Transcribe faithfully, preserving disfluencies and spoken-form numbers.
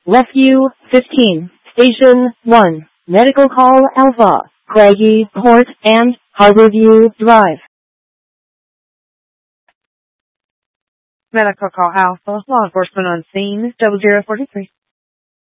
Rescue fifteen, Station one, Medical Call Alpha, Craigie Court and Harborview Drive. Medical Call Alpha, law enforcement on scene, double zero forty-three.